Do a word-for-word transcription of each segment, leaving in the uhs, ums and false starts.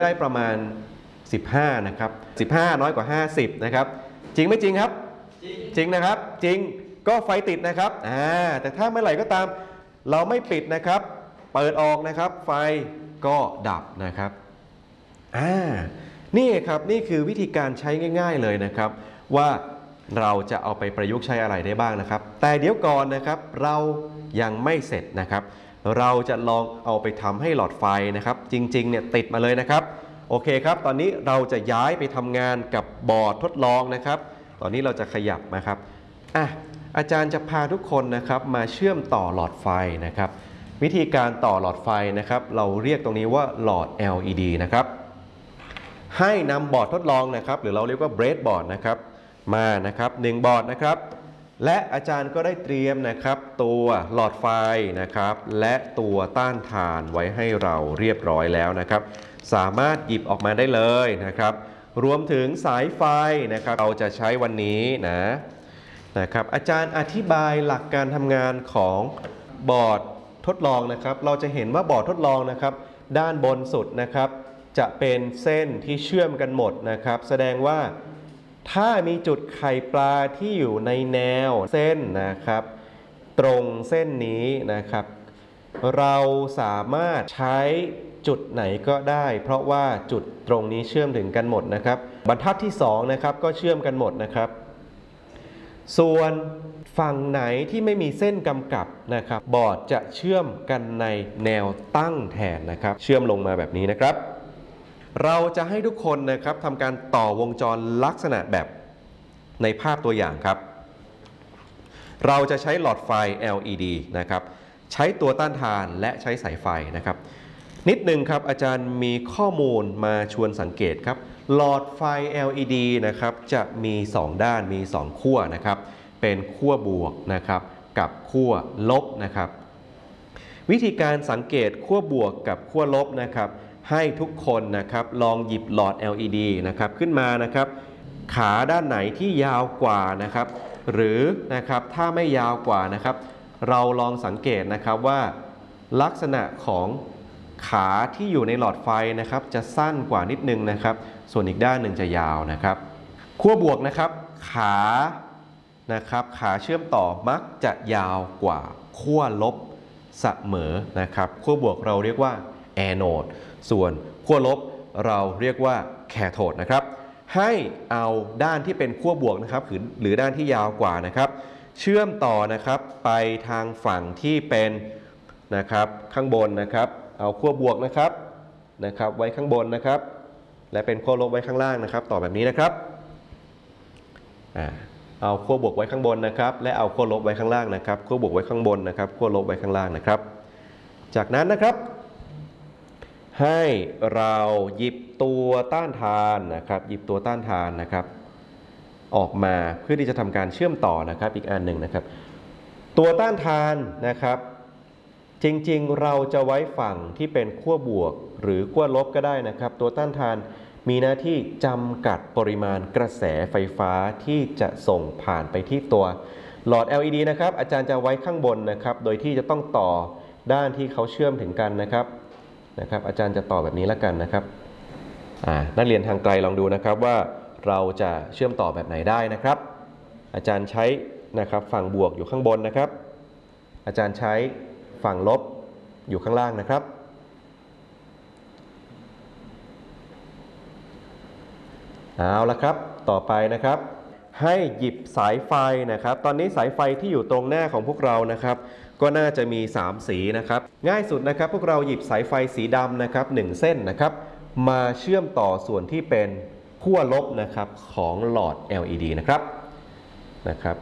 ได้ประมาณสิบห้านะครับสิบห้าน้อยกว่าห้าสิบนะครับจริงไม่จริงครับจริงจริงนะครับจริงก็ไฟติดนะครับอ่าแต่ถ้าเมื่อไหร่ก็ตามเราไม่ปิดนะครับเปิดออกนะครับไฟก็ดับนะครับอ่านี่ครับนี่คือวิธีการใช้ง่ายๆเลยนะครับว่าเราจะเอาไปประยุกต์ใช้อะไรได้บ้างนะครับแต่เดี๋ยวก่อนนะครับเรายังไม่เสร็จนะครับเราจะลองเอาไปทำให้หลอดไฟนะครับจริงๆเนี่ยติดมาเลยนะครับโอเคครับตอนนี้เราจะย้ายไปทำงานกับบอร์ดทดลองนะครับตอนนี้เราจะขยับนะครับอ่ะอาจารย์จะพาทุกคนนะครับมาเชื่อมต่อหลอดไฟนะครับวิธีการต่อหลอดไฟนะครับเราเรียกตรงนี้ว่าหลอด แอล อี ดี นะครับให้นำบอร์ดทดลองนะครับหรือเราเรียกว่าเบรดบอร์ดนะครับมานะครับหนึ่งบอร์ดนะครับและอาจารย์ก็ได้เตรียมนะครับตัวหลอดไฟนะครับและตัวต้านทานไว้ให้เราเรียบร้อยแล้วนะครับสามารถหยิบออกมาได้เลยนะครับรวมถึงสายไฟนะครับเราจะใช้วันนี้นะนะครับอาจารย์อธิบายหลักการทำงานของบอร์ดทดลองนะครับเราจะเห็นว่าบอร์ดทดลองนะครับด้านบนสุดนะครับจะเป็นเส้นที่เชื่อมกันหมดนะครับแสดงว่าถ้ามีจุดไข่ปลาที่อยู่ในแนวเส้นนะครับตรงเส้นนี้นะครับเราสามารถใช้จุดไหนก็ได้เพราะว่าจุดตรงนี้เชื่อมถึงกันหมดนะครับบรรทัดที่สองนะครับก็เชื่อมกันหมดนะครับส่วนฝั่งไหนที่ไม่มีเส้นกำกับนะครับบอร์ดจะเชื่อมกันในแนวตั้งแทนนะครับเชื่อมลงมาแบบนี้นะครับเราจะให้ทุกคนนะครับทำการต่อวงจรลักษณะแบบในภาพตัวอย่างครับเราจะใช้หลอดไฟ แอล อี ดี นะครับใช้ตัวต้านทานและใช้สายไฟนะครับนิดนึงครับอาจารย์มีข้อมูลมาชวนสังเกตครับหลอดไฟ แอล อี ดี นะครับจะมีสองด้านมีสองขั้วนะครับเป็นขั้วบวกนะครับกับขั้วลบนะครับวิธีการสังเกตขั้วบวกกับขั้วลบนะครับให้ทุกคนนะครับลองหยิบหลอด แอล อี ดี นะครับขึ้นมานะครับขาด้านไหนที่ยาวกว่านะครับหรือนะครับถ้าไม่ยาวกว่านะครับเราลองสังเกตนะครับว่าลักษณะของขาที่อยู่ในหลอดไฟนะครับจะสั้นกว่านิดนึงนะครับส่วนอีกด้านหนึ่งจะยาวนะครับขั้วบวกนะครับขานะครับขาเชื่อมต่อมักจะยาวกว่าขั้วลบเสมอนะครับขั้วบวกเราเรียกว่าแอนโอดส่วนขั้วลบเราเรียกว่าแคโทดนะครับให้เอาด้านที่เป็นขั้วบวกนะครับหรือด้านที่ยาวกว่านะครับเชื่อมต่อนะครับไปทางฝั่งที่เป็นนะครับข้างบนนะครับเอาขั้วบวกนะครับนะครับไว้ข้างบนนะครับและเป็นขั้วลบไว้ข้างล่างนะครับต่อแบบนี้นะครับอ่าเอาขั้วบวกไว้ข้างบนนะครับและเอาขั้วลบไว้ข้างล่างนะครับขั้วบวกไว้ข้างบนนะครับขั้วลบไว้ข้างล่างนะครับจากนั้นนะครับให้เราหยิบตัวต้านทานนะครับหยิบตัวต้านทานนะครับออกมาเพื่อที่จะทำการเชื่อมต่อนะครับอีกอันหนึ่งนะครับตัวต้านทานนะครับจริงๆเราจะไว้ฝั่งที่เป็นขั้วบวกหรือขั้วลบก็ได้นะครับตัวต้านทานมีหน้าที่จำกัดปริมาณกระแสไฟฟ้าที่จะส่งผ่านไปที่ตัวหลอด แอล อี ดี นะครับอาจารย์จะไว้ข้างบนนะครับโดยที่จะต้องต่อด้านที่เขาเชื่อมถึงกันนะครับนะครับอาจารย์จะต่อแบบนี้แล้วกันนะครับนักเรียนทางไกลลองดูนะครับว่าเราจะเชื่อมต่อแบบไหนได้นะครับอาจารย์ใช้นะครับฝั่งบวกอยู่ข้างบนนะครับอาจารย์ใช้ฝั่งลบอยู่ข้างล่างนะครับเอาละครับต่อไปนะครับให้หยิบสายไฟนะครับตอนนี้สายไฟที่อยู่ตรงหน้าของพวกเรานะครับก็น่าจะมีสามสีนะครับง่ายสุดนะครับพวกเราหยิบสายไฟสีดำนะครับหนึ่งเส้นนะครับมาเชื่อมต่อส่วนที่เป็นขั้วลบนะครับของหลอด แอล อี ดี นะครับนะครับ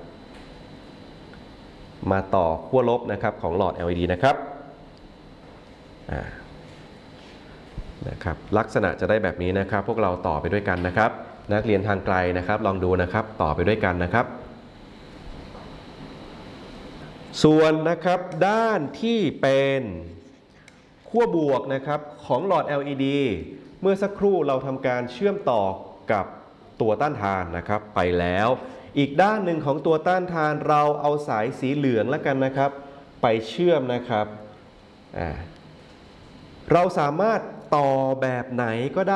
มาต่อขั้วลบนะครับของหลอด แอล อี ดี นะครับนะครับลักษณะจะได้แบบนี้นะครับพวกเราต่อไปด้วยกันนะครับนักเรียนทางไกลนะครับลองดูนะครับต่อไปด้วยกันนะครับส่วนนะครับด้านที่เป็นขั้วบวกนะครับของหลอด แอล อี ดี เมื่อสักครู่เราทำการเชื่อมต่อกับตัวต้านทานนะครับไปแล้วอีกด้านหนึ่งของตัวต้านทานเราเอาสายสีเหลืองแล้วกันนะครับไปเชื่อมนะครับอ่าเราสามารถต่อแบบไหนก็ได้